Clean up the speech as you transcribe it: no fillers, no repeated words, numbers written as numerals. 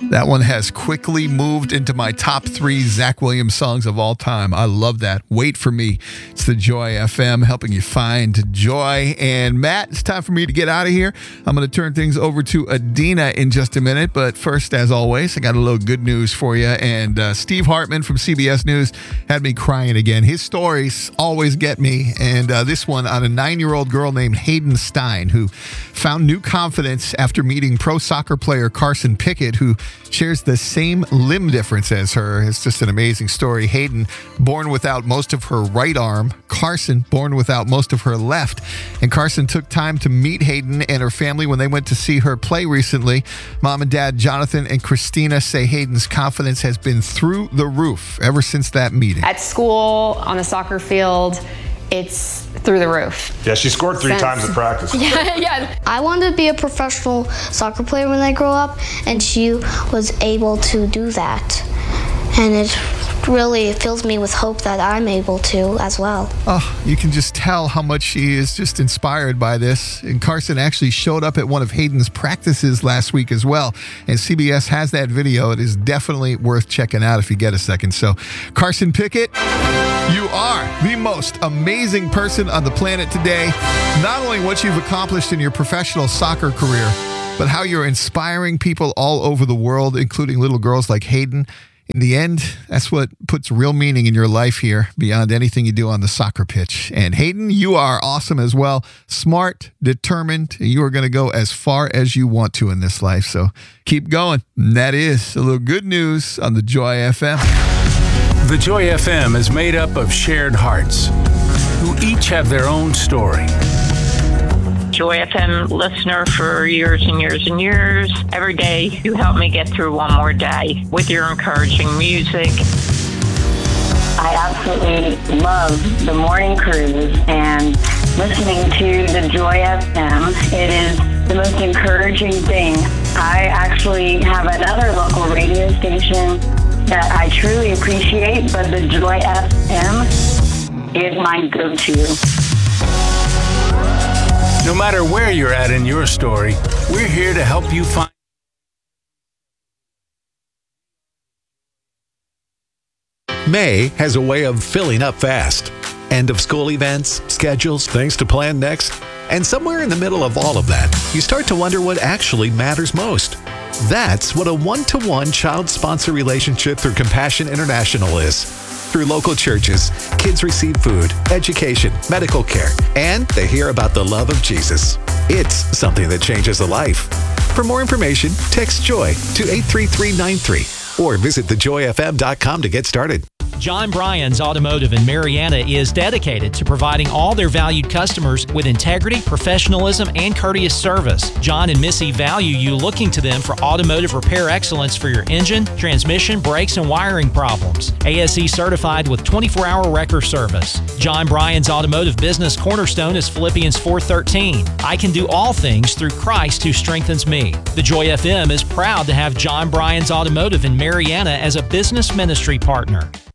That one has quickly moved into my top 3 Zach Williams songs of all time. I love that. Wait for Me. It's the Joy FM helping you find joy. And Matt, it's time for me to get out of here. I'm going to turn things over to Adina in just a minute. But first, as always, I got a little good news for you. And Steve Hartman from CBS News had me crying again. His stories always get me. And this one on a 9-year-old girl named Hayden Stein, who found new confidence after meeting pro soccer player Carson Pickett, who shares the same limb difference as her. It's just an amazing story. Hayden, born without most of her right arm. Carson, born without most of her left. And Carson took time to meet Hayden and her family when they went to see her play recently. Mom and Dad, Jonathan and Christina, say Hayden's confidence has been through the roof ever since that meeting. At school, on the soccer field, it's through the roof. Yeah, she scored 3 times in practice. Yeah. I wanted to be a professional soccer player when I grow up, and she was able to do that. And it really fills me with hope that I'm able to as well. Oh, you can just tell how much she is just inspired by this. And Carson actually showed up at one of Hayden's practices last week as well. And CBS has that video. It is definitely worth checking out if you get a second. So, Carson Pickett, you are the most amazing person on the planet today. Not only what you've accomplished in your professional soccer career, but how you're inspiring people all over the world, including little girls like Hayden. In the end, that's what puts real meaning in your life here, beyond anything you do on the soccer pitch. And Hayden, you are awesome as well. Smart, determined. You are going to go as far as you want to in this life. So keep going. And that is a little good news on the Joy FM. The Joy FM is made up of shared hearts who each have their own story. Joy FM listener for years and years and years. Every day you help me get through one more day with your encouraging music. I absolutely love the morning cruise and listening to the Joy FM. It is the most encouraging thing. I actually have another local radio station that I truly appreciate, but the Joy FM is my go-to. No matter where you're at in your story, we're here to help you find. May has a way of filling up fast. End of school events, schedules, things to plan next. And somewhere in the middle of all of that, you start to wonder what actually matters most. That's what a one-to-one child-sponsor relationship through Compassion International is. Through local churches, kids receive food, education, medical care, and they hear about the love of Jesus. It's something that changes a life. For more information, text JOY to 83393 or visit thejoyfm.com to get started. John Bryan's Automotive in Marietta is dedicated to providing all their valued customers with integrity, professionalism, and courteous service. John and Missy value you looking to them for automotive repair excellence for your engine, transmission, brakes, and wiring problems. ASE certified with 24-hour wrecker service. John Bryan's Automotive business cornerstone is Philippians 4:13. I can do all things through Christ who strengthens me. The Joy FM is proud to have John Bryan's Automotive in Marietta as a business ministry partner.